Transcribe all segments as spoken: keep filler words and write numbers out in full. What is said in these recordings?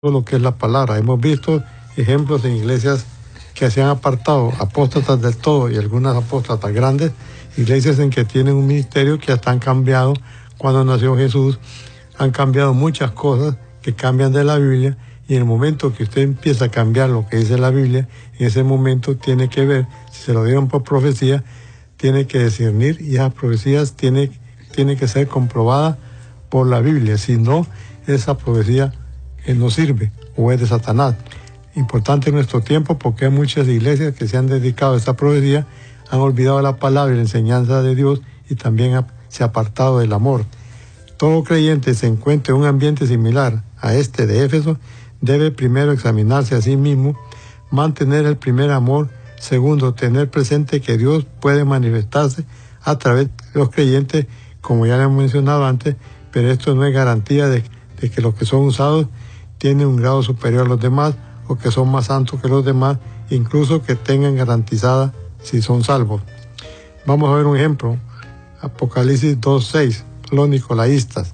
lo que es la palabra. Hemos visto ejemplos en iglesias que se han apartado, apóstatas del todo y algunas apóstatas grandes, iglesias en que tienen un ministerio que hasta han cambiado. Cuando nació Jesús han cambiado muchas cosas que cambian de la Biblia, y en el momento que usted empieza a cambiar lo que dice la Biblia, en ese momento tiene que ver, si se lo dieron por profecía, tiene que discernir, y esas profecías tiene, tiene que ser comprobadas por la Biblia, si no, esa profecía que no sirve o es de Satanás. Importante en nuestro tiempo, porque hay muchas iglesias que se han dedicado a esta profecía, han olvidado la palabra y la enseñanza de Dios, y también se ha apartado del amor. Todo creyente se encuentra en un ambiente similar a este de Éfeso, debe primero examinarse a sí mismo, mantener el primer amor. Segundo, tener presente que Dios puede manifestarse a través de los creyentes, como ya le hemos mencionado antes, pero esto no es garantía de, de que los que son usados tienen un grado superior a los demás, o que son más santos que los demás, incluso que tengan garantizada si son salvos. Vamos a ver un ejemplo. Apocalipsis dos seis, los nicolaístas.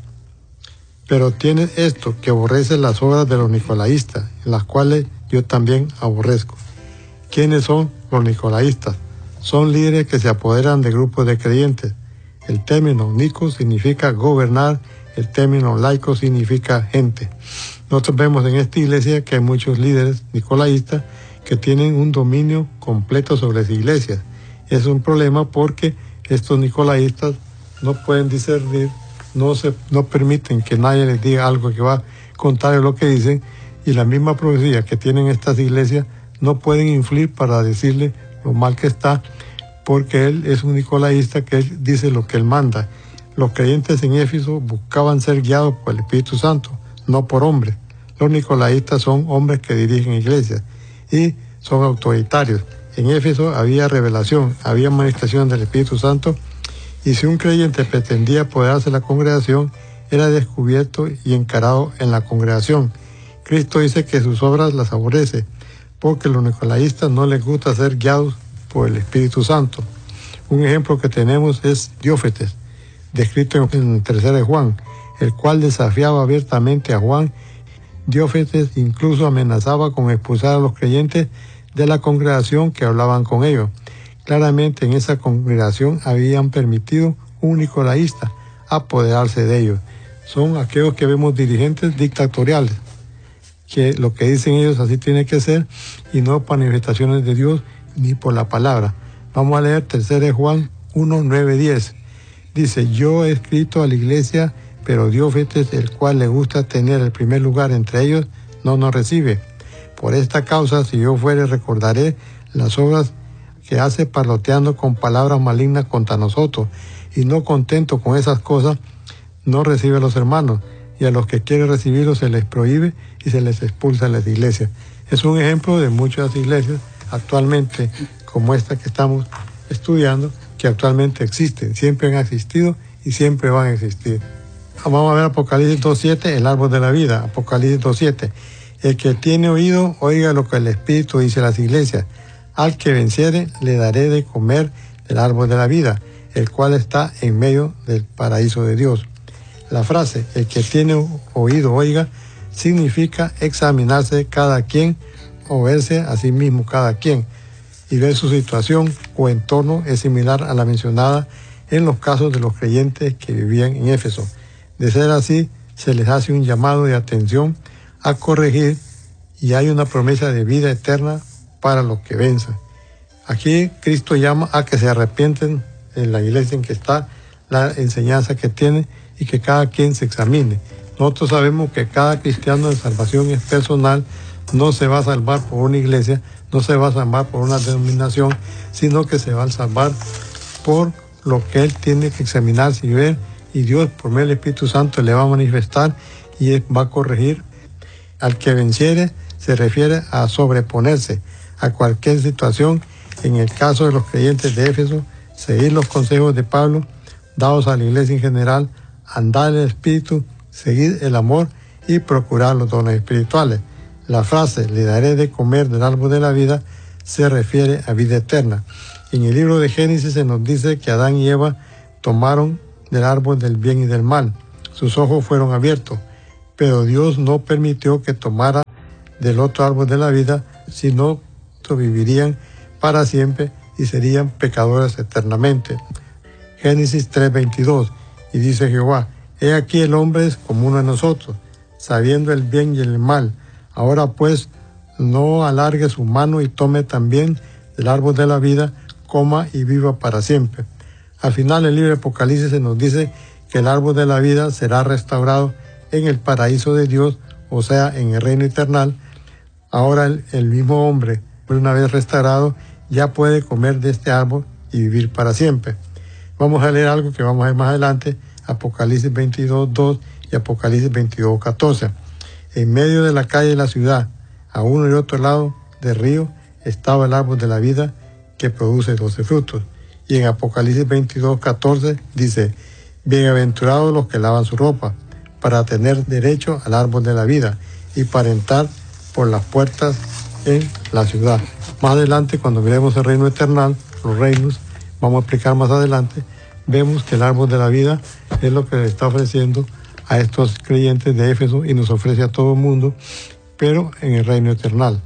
Pero tiene esto, que aborrece las obras de los nicolaístas, en las cuales yo también aborrezco. ¿Quiénes son los nicolaístas? Son líderes que se apoderan de grupos de creyentes. El término nico significa gobernar, el término laico significa gente. Nosotros vemos en esta iglesia que hay muchos líderes nicolaístas que tienen un dominio completo sobre las iglesias. Es un problema porque estos nicolaístas no pueden discernir, no se no permiten que nadie les diga algo que va contrario a lo que dicen, y la misma profecía que tienen estas iglesias no pueden influir para decirle lo mal que está, porque él es un nicolaísta que él dice lo que él manda. Los creyentes en Éfeso buscaban ser guiados por el Espíritu Santo, no por hombres. Los nicolaístas son hombres que dirigen iglesias y son autoritarios. En Éfeso había revelación, había manifestación del Espíritu Santo, y si un creyente pretendía apoderarse de la congregación, era descubierto y encarado en la congregación. Cristo dice que sus obras las aborrece, porque a los nicolaístas no les gusta ser guiados por el Espíritu Santo. Un ejemplo que tenemos es Diófetes, descrito en tercera de Juan, el cual desafiaba abiertamente a Juan. Diófetes incluso amenazaba con expulsar a los creyentes de la congregación que hablaban con ellos. Claramente en esa congregación habían permitido un nicolaísta apoderarse de ellos. Son aquellos que vemos dirigentes dictatoriales, que lo que dicen ellos así tiene que ser, y no manifestaciones de Dios ni por la palabra. Vamos a leer tercera de Juan uno, nueve, diez. Dice: yo he escrito a la iglesia, pero Diófetes, el cual le gusta tener el primer lugar entre ellos, no nos recibe. Por esta causa, si yo fuere, recordaré las obras que hace parloteando con palabras malignas contra nosotros, y no contento con esas cosas, no recibe a los hermanos, y a los que quiere recibirlos se les prohíbe y se les expulsa de las iglesias. Es un ejemplo de muchas iglesias actualmente, como esta que estamos estudiando, que actualmente existen, siempre han existido y siempre van a existir. Vamos a ver Apocalipsis dos siete, el árbol de la vida. Apocalipsis dos siete. El que tiene oído, oiga lo que el Espíritu dice a las iglesias. Al que venciere, le daré de comer del árbol de la vida, el cual está en medio del paraíso de Dios. La frase, el que tiene oído, oiga, significa examinarse cada quien, o verse a sí mismo cada quien, y ver su situación o entorno. Es similar a la mencionada en los casos de los creyentes que vivían en Éfeso. De ser así, se les hace un llamado de atención a corregir, y hay una promesa de vida eterna para los que venzan. Aquí Cristo llama a que se arrepienten en la iglesia en que está, la enseñanza que tiene, y que cada quien se examine. Nosotros sabemos que cada cristiano de salvación es personal, no se va a salvar por una iglesia, no se va a salvar por una denominación, sino que se va a salvar por lo que él tiene que examinarse y ver, y Dios por medio del Espíritu Santo le va a manifestar y él va a corregir. Al que venciere se refiere a sobreponerse a cualquier situación. En el caso de los creyentes de Éfeso, seguir los consejos de Pablo dados a la iglesia en general, andar en el Espíritu, seguir el amor y procurar los dones espirituales. La frase, le daré de comer del árbol de la vida, se refiere a vida eterna. En el libro de Génesis se nos dice que Adán y Eva tomaron del árbol del bien y del mal. Sus ojos fueron abiertos, pero Dios no permitió que tomara del otro árbol de la vida, sino que vivirían para siempre y serían pecadores eternamente. Génesis tres veintidós, y dice Jehová, he aquí el hombre es como uno de nosotros, sabiendo el bien y el mal. Ahora pues, no alargue su mano y tome también del árbol de la vida, coma y viva para siempre. Al final el libro de Apocalipsis se nos dice que el árbol de la vida será restaurado en el paraíso de Dios, o sea, en el reino eternal. Ahora el, el mismo hombre, una vez restaurado, ya puede comer de este árbol y vivir para siempre. Vamos a leer algo que vamos a ver más adelante, Apocalipsis veintidós dos y Apocalipsis veintidós catorce. En medio de la calle de la ciudad, a uno y otro lado del río, estaba el árbol de la vida que produce doce frutos. Y en Apocalipsis veintidós catorce dice, bienaventurados los que lavan su ropa, para tener derecho al árbol de la vida y para entrar por las puertas en la ciudad. Más adelante, cuando miremos el reino eternal, los reinos, vamos a explicar más adelante, vemos que el árbol de la vida es lo que le está ofreciendo a estos creyentes de Éfeso y nos ofrece a todo el mundo, pero en el reino eternal.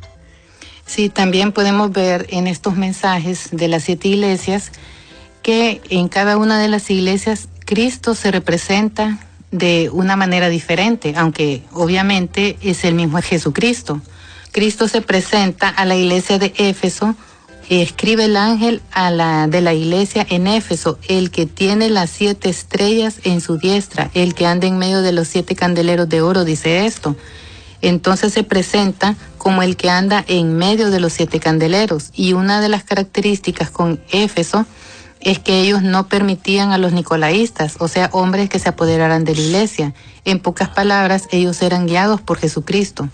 Sí, también podemos ver en estos mensajes de las siete iglesias que en cada una de las iglesias Cristo se representa de una manera diferente, aunque obviamente es el mismo Jesucristo. Cristo se presenta a la iglesia de Éfeso, escribe el ángel a la de la iglesia en Éfeso, el que tiene las siete estrellas en su diestra, el que anda en medio de los siete candeleros de oro, dice esto. Entonces se presenta como el que anda en medio de los siete candeleros. Y una de las características con Éfeso es que ellos no permitían a los nicolaístas, o sea, hombres que se apoderaran de la iglesia. En pocas palabras, ellos eran guiados por Jesucristo.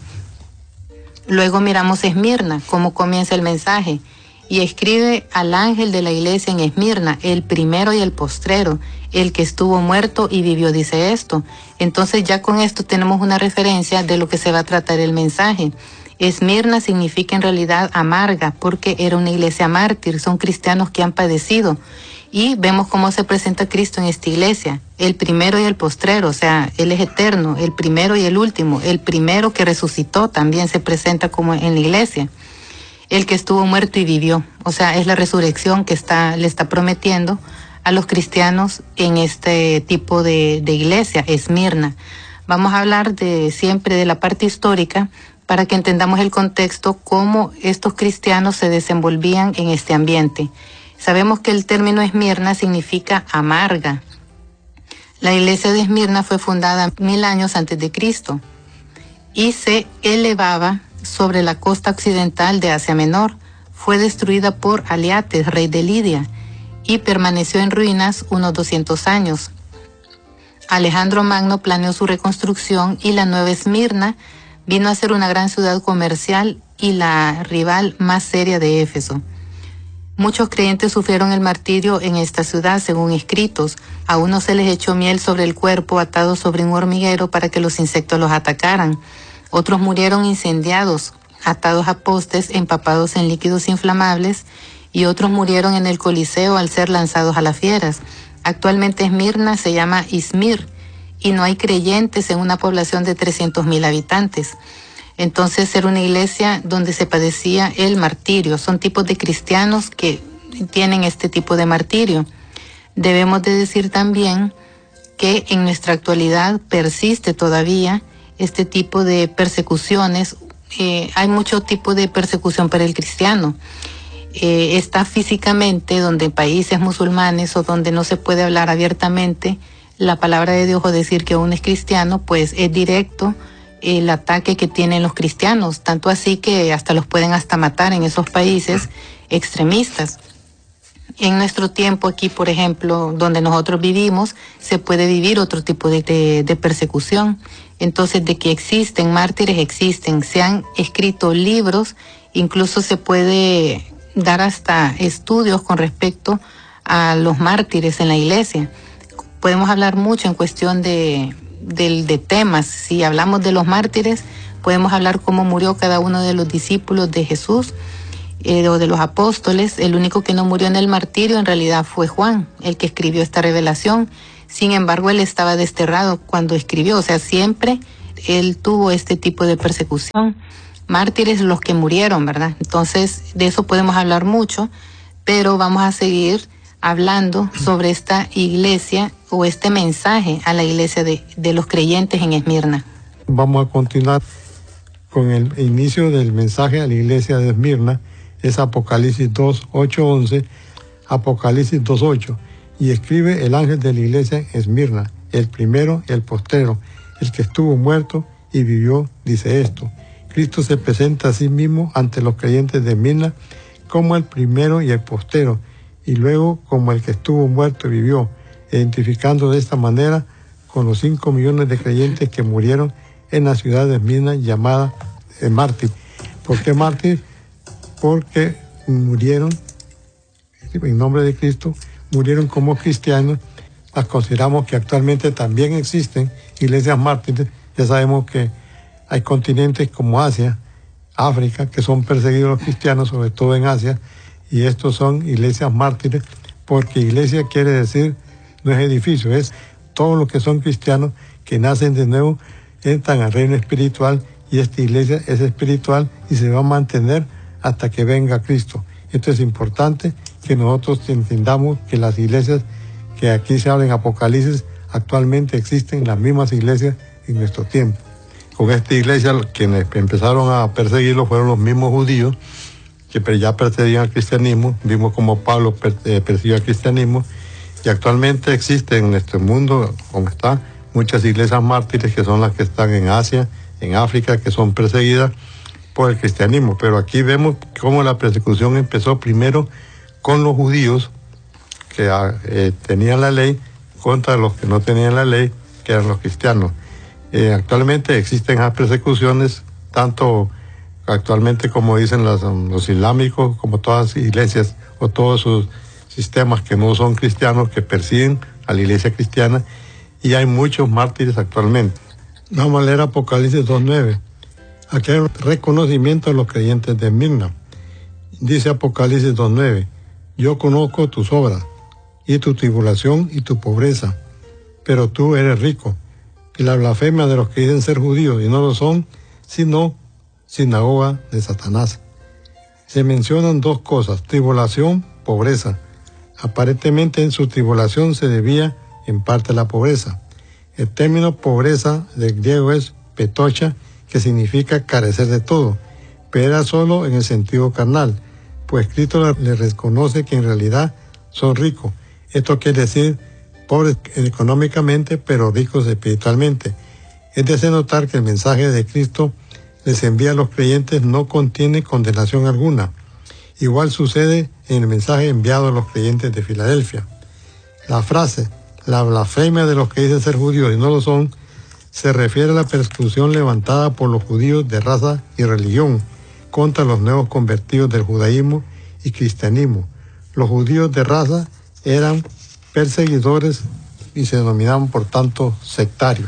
Luego miramos Esmirna, cómo comienza el mensaje. Y escribe al ángel de la iglesia en Esmirna, el primero y el postrero, el que estuvo muerto y vivió, dice esto. Entonces ya con esto tenemos una referencia de lo que se va a tratar el mensaje. Esmirna significa en realidad amarga, porque era una iglesia mártir, son cristianos que han padecido. Y vemos cómo se presenta Cristo en esta iglesia, el primero y el postrero, o sea, Él es eterno, el primero y el último, el primero que resucitó también se presenta como en la iglesia. El que estuvo muerto y vivió, o sea, es la resurrección que está, le está prometiendo a los cristianos en este tipo de, de iglesia, Esmirna. Vamos a hablar de siempre de la parte histórica para que entendamos el contexto, cómo estos cristianos se desenvolvían en este ambiente. Sabemos que el término Esmirna significa amarga. La iglesia de Esmirna fue fundada mil años antes de Cristo y se elevaba sobre la costa occidental de Asia Menor. Fue destruida por Aliates, rey de Lidia, y permaneció en ruinas unos doscientos años. Alejandro Magno planeó su reconstrucción y la nueva Esmirna vino a ser una gran ciudad comercial y la rival más seria de Éfeso. Muchos creyentes sufrieron el martirio en esta ciudad, según escritos. A unos se les echó miel sobre el cuerpo, atados sobre un hormiguero para que los insectos los atacaran. Otros murieron incendiados, atados a postes, empapados en líquidos inflamables, y otros murieron en el Coliseo al ser lanzados a las fieras. Actualmente Esmirna se llama Izmir, y no hay creyentes en una población de trescientos mil habitantes. Entonces era una iglesia donde se padecía el martirio. Son tipos de cristianos que tienen este tipo de martirio. Debemos de decir también que en nuestra actualidad persiste todavía este tipo de persecuciones. Eh, hay mucho tipo de persecución para el cristiano. Eh, está físicamente, donde en países musulmanes o donde no se puede hablar abiertamente la palabra de Dios o decir que uno es cristiano, pues es directo el ataque que tienen los cristianos, tanto así que hasta los pueden hasta matar en esos países extremistas. En nuestro tiempo aquí, por ejemplo, donde nosotros vivimos, se puede vivir otro tipo de, de, de persecución. Entonces, de que existen mártires, existen. Se han escrito libros, incluso se puede dar hasta estudios con respecto a los mártires en la iglesia. Podemos hablar mucho en cuestión de, de, de temas. Si hablamos de los mártires, podemos hablar cómo murió cada uno de los discípulos de Jesús, Eh, o de los apóstoles. El único que no murió en el martirio en realidad fue Juan, el que escribió esta revelación. Sin embargo, él estaba desterrado cuando escribió, o sea, siempre él tuvo este tipo de persecución. Mártires los que murieron, ¿verdad? Entonces, de eso podemos hablar mucho, pero vamos a seguir hablando sobre esta iglesia o este mensaje a la iglesia de, de los creyentes en Esmirna. Vamos a continuar con el inicio del mensaje a la iglesia de Esmirna. Es Apocalipsis dos, ocho, once, Apocalipsis dos, ocho. Y escribe el ángel de la iglesia en Esmirna, el primero y el postrero, el que estuvo muerto y vivió, dice esto: Cristo se presenta a sí mismo ante los creyentes de Esmirna como el primero y el postrero, y luego como el que estuvo muerto y vivió, identificando de esta manera con los cinco millones de creyentes que murieron en la ciudad de Esmirna llamada eh, mártir. ¿Por qué mártir? Porque murieron en nombre de Cristo, murieron como cristianos. Las consideramos que actualmente también existen iglesias mártires. Ya sabemos que hay continentes como Asia, África, que son perseguidos los cristianos, sobre todo en Asia, y estos son iglesias mártires, porque iglesia quiere decir, no es edificio, es todos los que son cristianos que nacen de nuevo, entran al reino espiritual, y esta iglesia es espiritual y se va a mantener hasta que venga Cristo. Esto es importante que nosotros entendamos que las iglesias que aquí se habla en Apocalipsis, actualmente existen las mismas iglesias en nuestro tiempo. Con esta iglesia, quienes empezaron a perseguirlo fueron los mismos judíos, que ya perseguían al cristianismo. Vimos como Pablo persiguió al cristianismo, y actualmente existen en nuestro mundo, como está, muchas iglesias mártires que son las que están en Asia, en África, que son perseguidas por el cristianismo. Pero aquí vemos cómo la persecución empezó primero con los judíos, que eh, tenían la ley, contra los que no tenían la ley, que eran los cristianos. Eh, actualmente existen esas persecuciones, tanto actualmente como dicen los, los islámicos, como todas las iglesias o todos sus sistemas que no son cristianos, que persiguen a la iglesia cristiana, y hay muchos mártires actualmente. Vamos a leer Apocalipsis dos, nueve. Aquí hay un reconocimiento de los creyentes de Esmirna. Dice Apocalipsis dos, nueve: Yo conozco tus obras, y tu tribulación y tu pobreza, pero tú eres rico, y la blasfemia de los que dicen ser judíos y no lo son, sino sinagoga de Satanás. Se mencionan dos cosas: tribulación, pobreza. Aparentemente en su tribulación se debía en parte a la pobreza. El término pobreza del griego es petocha, que significa carecer de todo, pero era solo en el sentido carnal, pues Cristo le reconoce que en realidad son ricos. Esto quiere decir pobres económicamente, pero ricos espiritualmente. Es de hacer notar que el mensaje de Cristo les envía a los creyentes no contiene condenación alguna. Igual sucede en el mensaje enviado a los creyentes de Filadelfia. La frase, la blasfemia de los que dicen ser judíos y no lo son, se refiere a la persecución levantada por los judíos de raza y religión contra los nuevos convertidos del judaísmo y cristianismo. Los judíos de raza eran perseguidores y se denominaban por tanto sectarios.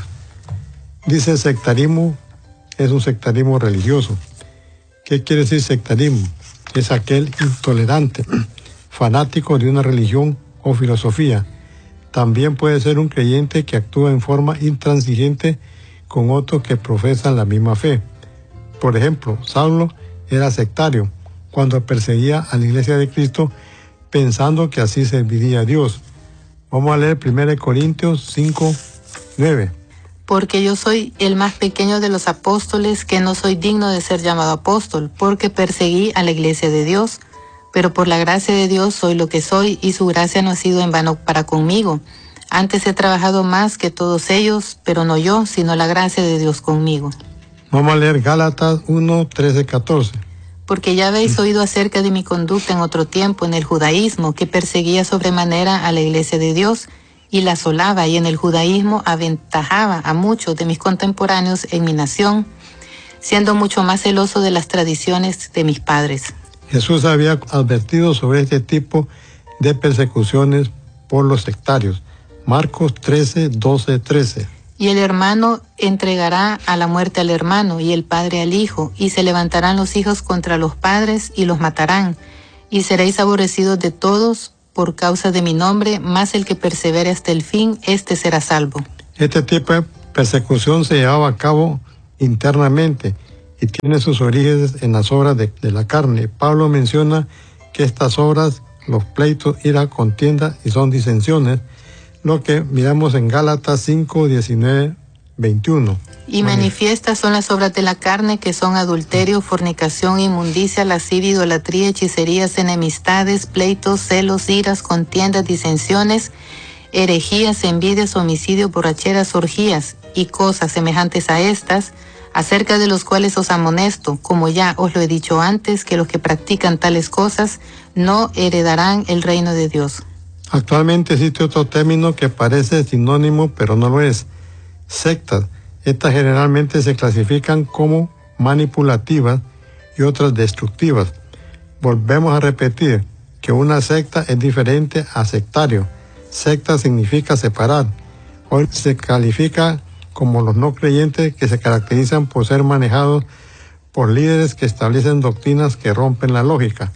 Dice sectarismo, es un sectarismo religioso. ¿Qué quiere decir sectarismo? Es aquel intolerante, fanático de una religión o filosofía. También puede ser un creyente que actúa en forma intransigente con otros que profesan la misma fe. Por ejemplo, Saulo era sectario cuando perseguía a la iglesia de Cristo, pensando que así serviría a Dios. Vamos a leer primera Corintios cinco, nueve. Porque yo soy el más pequeño de los apóstoles, que no soy digno de ser llamado apóstol, porque perseguí a la iglesia de Dios. Pero por la gracia de Dios soy lo que soy, y su gracia no ha sido en vano para conmigo. Antes he trabajado más que todos ellos, pero no yo, sino la gracia de Dios conmigo. Vamos a leer Gálatas uno, trece, catorce. Porque ya habéis oído acerca de mi conducta en otro tiempo en el judaísmo, que perseguía sobremanera a la iglesia de Dios, y la asolaba, y en el judaísmo aventajaba a muchos de mis contemporáneos en mi nación, siendo mucho más celoso de las tradiciones de mis padres. Jesús había advertido sobre este tipo de persecuciones por los sectarios. Marcos trece, doce, trece. Y el hermano entregará a la muerte al hermano, y el padre al hijo, y se levantarán los hijos contra los padres y los matarán, y seréis aborrecidos de todos por causa de mi nombre, mas el que persevere hasta el fin, éste será salvo. Este tipo de persecución se llevaba a cabo internamente y tiene sus orígenes en las obras de, de la carne. Pablo menciona que estas obras, los pleitos, ira, contienda y son disensiones, lo que miramos en Gálatas cinco, diecinueve, veintiuno. Y manifiestas son las obras de la carne, que son adulterio, fornicación, inmundicia, lascivia, idolatría, hechicerías, enemistades, pleitos, celos, iras, contiendas, disensiones, herejías, envidias, homicidios, borracheras, orgías y cosas semejantes a estas, acerca de los cuales os amonesto, como ya os lo he dicho antes, que los que practican tales cosas no heredarán el reino de Dios. Actualmente existe otro término que parece sinónimo, pero no lo es: sectas. Estas generalmente se clasifican como manipulativas y otras destructivas. Volvemos a repetir que una secta es diferente a sectario. Secta significa separar. Hoy se califica como los no creyentes, que se caracterizan por ser manejados por líderes que establecen doctrinas que rompen la lógica.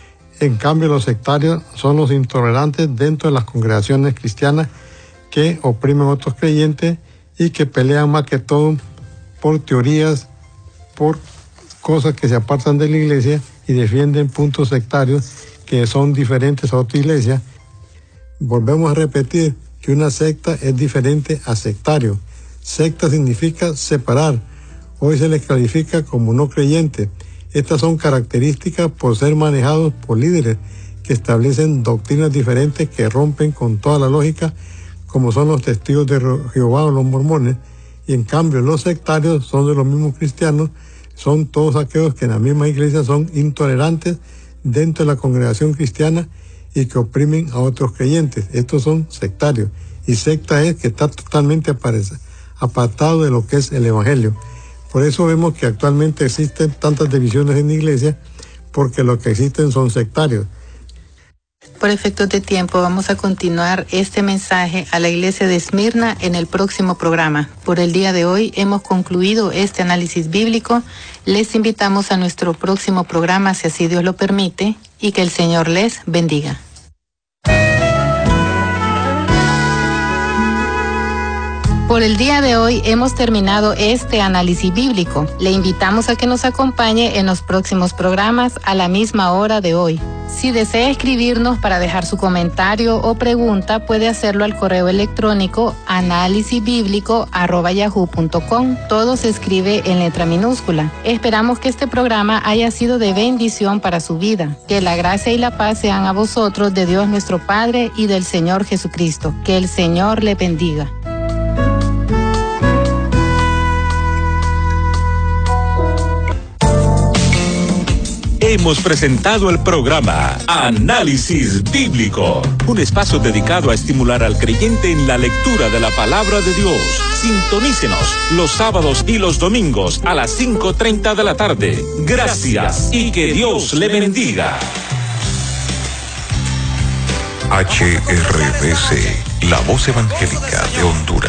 En cambio, los sectarios son los intolerantes dentro de las congregaciones cristianas que oprimen a otros creyentes y que pelean más que todo por teorías, por cosas que se apartan de la iglesia y defienden puntos sectarios que son diferentes a otra iglesia. Volvemos a repetir que una secta es diferente a sectario. Secta significa separar. Hoy se les califica como no creyentes. Estas son características por ser manejados por líderes que establecen doctrinas diferentes que rompen con toda la lógica, como son los testigos de Jehová o los mormones. Y en cambio los sectarios son de los mismos cristianos, son todos aquellos que en la misma iglesia son intolerantes dentro de la congregación cristiana y que oprimen a otros creyentes. Estos son sectarios. Y secta es que está totalmente apartado de lo que es el evangelio. Por eso vemos que actualmente existen tantas divisiones en la iglesia, porque lo que existen son sectarios. Por efectos de tiempo, vamos a continuar este mensaje a la iglesia de Esmirna en el próximo programa. Por el día de hoy hemos concluido este análisis bíblico. Les invitamos a nuestro próximo programa, si así Dios lo permite, y que el Señor les bendiga. Por el día de hoy hemos terminado este análisis bíblico. Le invitamos a que nos acompañe en los próximos programas a la misma hora de hoy. Si desea escribirnos para dejar su comentario o pregunta, puede hacerlo al correo electrónico análisisbíblico arroba yahoo punto com. Todo se escribe en letra minúscula. Esperamos que este programa haya sido de bendición para su vida. Que la gracia y la paz sean a vosotros, de Dios nuestro Padre y del Señor Jesucristo. Que el Señor le bendiga. Hemos presentado el programa Análisis Bíblico, un espacio dedicado a estimular al creyente en la lectura de la palabra de Dios. Sintonícenos los sábados y los domingos a las cinco treinta de la tarde. Gracias y que Dios le bendiga. H R B C, la voz evangélica de Honduras.